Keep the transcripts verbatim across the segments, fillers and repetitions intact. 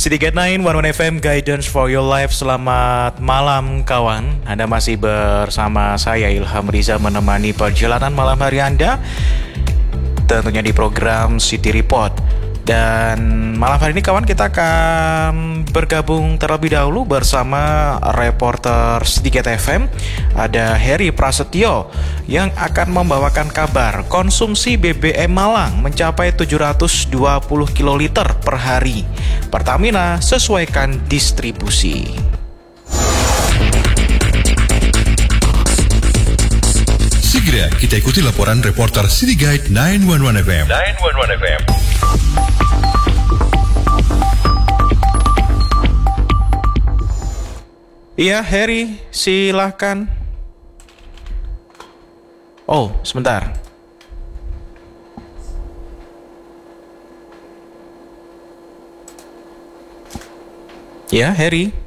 City Gate sembilan satu satu F M Guidance for Your Life. Selamat malam kawan. Anda masih bersama saya Ilham Riza menemani perjalanan malam hari Anda, tentunya di program City Report. Dan malam hari ini kawan, kita akan bergabung terlebih dahulu bersama reporter City Gate F M. Ada Heri Prasetyo yang akan membawakan kabar konsumsi B B M Malang mencapai tujuh ratus dua puluh kiloliter per hari. Pertamina sesuaikan distribusi. Segera kita ikuti laporan reporter City Guide sembilan satu satu F M. sembilan satu satu F M. Iya, Heri, silahkan. Oh, sebentar. Ya, Heri.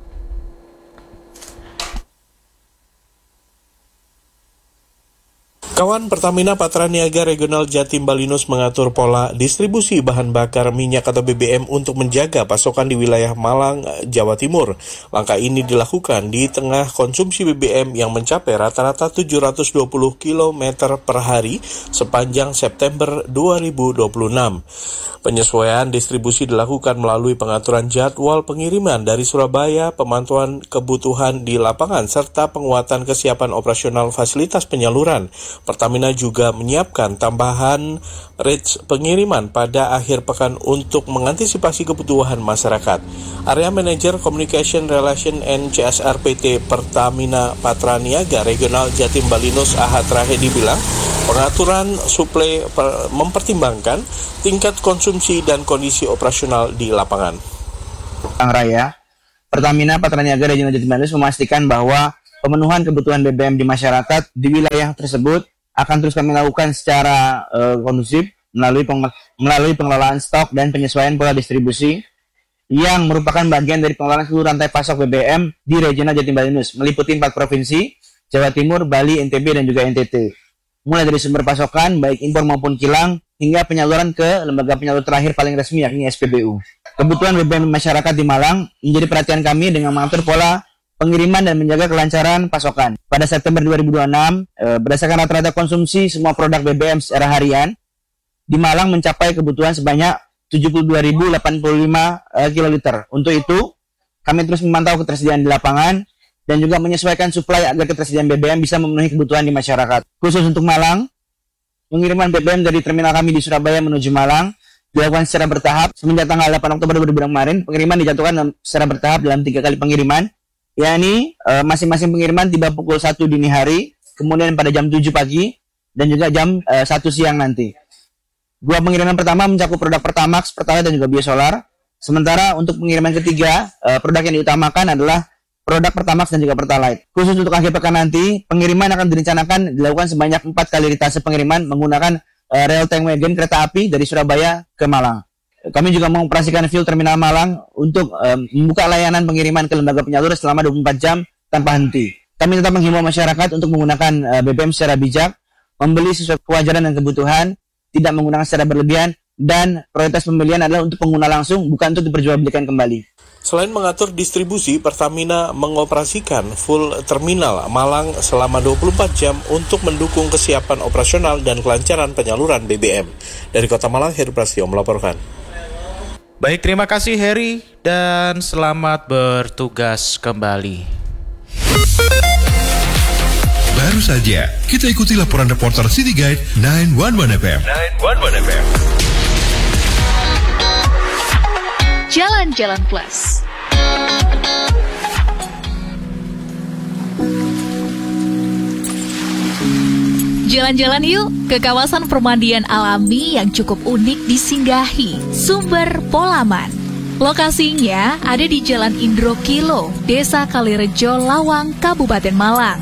Kawan, Pertamina Patraniaga Regional Jatim Balinus mengatur pola distribusi bahan bakar minyak atau B B M untuk menjaga pasokan di wilayah Malang, Jawa Timur. Langkah ini dilakukan di tengah konsumsi B B M yang mencapai rata-rata tujuh ratus dua puluh kilometer per hari sepanjang September dua ribu dua puluh enam. Penyesuaian distribusi dilakukan melalui pengaturan jadwal pengiriman dari Surabaya, pemantauan kebutuhan di lapangan, serta penguatan kesiapan operasional fasilitas penyaluran. Pertamina juga menyiapkan tambahan rates pengiriman pada akhir pekan untuk mengantisipasi kebutuhan masyarakat. Area Manager Communication Relation and C S R P T Pertamina Patraniaga Regional Jatim Balinus Ahad Rahedi bilang, pengaturan suplai per- mempertimbangkan tingkat konsumsi dan kondisi operasional di lapangan. Bang Raya, Pertamina Patraniaga Regional Jatim Balinus memastikan bahwa pemenuhan kebutuhan B B M di masyarakat di wilayah tersebut akan terus kami lakukan secara uh, kondusif melalui peng- melalui pengelolaan stok dan penyesuaian pola distribusi yang merupakan bagian dari pengelolaan seluruh rantai pasok B B M di Regional Jatim Balinus, meliputi empat provinsi, Jawa Timur, Bali, N T B, dan juga N T T. Mulai dari sumber pasokan, baik impor maupun kilang, hingga penyaluran ke lembaga penyalur terakhir paling resmi, yakni S P B U. Kebutuhan B B M masyarakat di Malang menjadi perhatian kami dengan mengatur pola pengiriman dan menjaga kelancaran pasokan. Pada September dua ribu dua puluh enam, eh, berdasarkan rata-rata konsumsi semua produk B B M secara harian, di Malang mencapai kebutuhan sebanyak tujuh puluh dua ribu delapan puluh lima eh, kiloliter. Untuk itu, kami terus memantau ketersediaan di lapangan dan juga menyesuaikan suplai agar ketersediaan B B M bisa memenuhi kebutuhan di masyarakat. Khusus untuk Malang, pengiriman B B M dari terminal kami di Surabaya menuju Malang dilakukan secara bertahap. Semenjak tanggal delapan Oktober dua ribu dua puluh kemarin, pengiriman dijatuhkan secara bertahap dalam tiga kali pengiriman, yakni uh, masing-masing pengiriman tiba pukul satu dini hari, kemudian pada jam tujuh pagi, dan juga jam uh, satu siang nanti. Dua pengiriman pertama mencakup produk Pertamax, Pertalite, dan juga Biosolar. Sementara untuk pengiriman ketiga, uh, produk yang diutamakan adalah produk Pertamax dan juga Pertalite. Khusus untuk akhir pekan nanti, pengiriman akan direncanakan dilakukan sebanyak empat kali ritase pengiriman menggunakan uh, rail tank wagon kereta api dari Surabaya ke Malang. Kami juga mengoperasikan fuel terminal Malang untuk um, membuka layanan pengiriman ke lembaga penyalur selama dua puluh empat jam tanpa henti. Kami tetap menghimbau masyarakat untuk menggunakan uh, B B M secara bijak, membeli sesuai kewajaran dan kebutuhan, tidak menggunakan secara berlebihan, dan prioritas pembelian adalah untuk pengguna langsung, bukan untuk diperjualbelikan kembali. Selain mengatur distribusi, Pertamina mengoperasikan full terminal Malang selama dua puluh empat jam untuk mendukung kesiapan operasional dan kelancaran penyaluran B B M. Dari Kota Malang, Heri Prasetyo melaporkan. Baik, terima kasih Heri dan selamat bertugas kembali. Baru saja kita ikuti laporan reporter City Guide sembilan satu satu F M. sembilan satu satu F M. Jalan-Jalan Plus. Jalan-jalan yuk ke kawasan permandian alami yang cukup unik disinggahi, Sumber Polaman. Lokasinya ada di Jalan Indro Kilo, Desa Kalirejo, Lawang, Kabupaten Malang.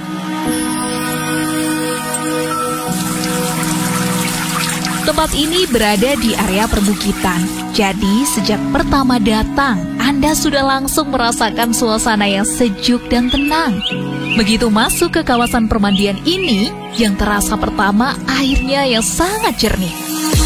Tempat ini berada di area perbukitan. Jadi sejak pertama datang, Anda sudah langsung merasakan suasana yang sejuk dan tenang. Begitu masuk ke kawasan permandian ini, yang terasa pertama airnya yang sangat jernih.